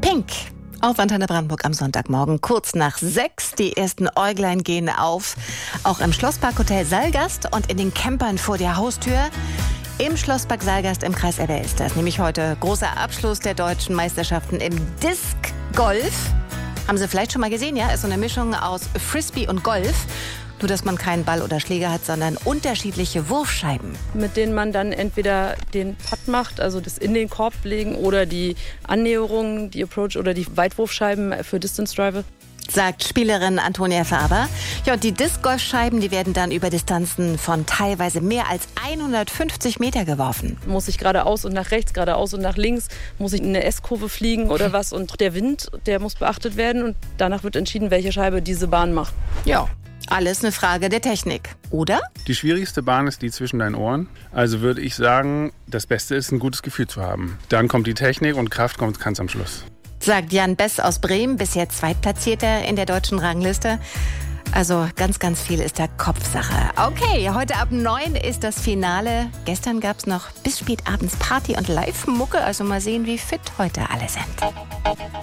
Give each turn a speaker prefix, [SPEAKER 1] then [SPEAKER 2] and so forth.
[SPEAKER 1] Pink auf Antenne Brandenburg am Sonntagmorgen, kurz nach 6. Die ersten Äuglein gehen auf. Auch im Schlossparkhotel Saalgast und in den Campern vor der Haustür. Im Schlosspark Saalgast im Kreis Elbe-Elster ist nämlich heute großer Abschluss der deutschen Meisterschaften im Disc Golf. Haben Sie vielleicht schon mal gesehen, ja? Ist so eine Mischung aus Frisbee und Golf. Nur, dass man keinen Ball oder Schläger hat, sondern unterschiedliche Wurfscheiben.
[SPEAKER 2] Mit denen man dann entweder den Putt macht, also das in den Korb legen, oder die Annäherung, die Approach oder die Weitwurfscheiben für Distance Driver.
[SPEAKER 1] Sagt Spielerin Antonia Faber. Ja, und die Disc-Golfscheiben, die werden dann über Distanzen von teilweise mehr als 150 Meter geworfen.
[SPEAKER 2] Muss ich geradeaus und nach rechts, geradeaus und nach links, muss ich in eine S-Kurve fliegen oder was? Und der Wind, der muss beachtet werden und danach wird entschieden, welche Scheibe diese Bahn macht.
[SPEAKER 1] Ja. Alles eine Frage der Technik, oder?
[SPEAKER 3] Die schwierigste Bahn ist die zwischen deinen Ohren. Also würde ich sagen, das Beste ist, ein gutes Gefühl zu haben. Dann kommt die Technik und Kraft kommt ganz am Schluss.
[SPEAKER 1] Sagt Jan Bess aus Bremen, bisher Zweitplatzierter in der deutschen Rangliste. Also ganz, ganz viel ist da Kopfsache. Okay, heute ab 9 ist das Finale. Gestern gab es noch bis spät abends Party und Live-Mucke. Also mal sehen, wie fit heute alle sind.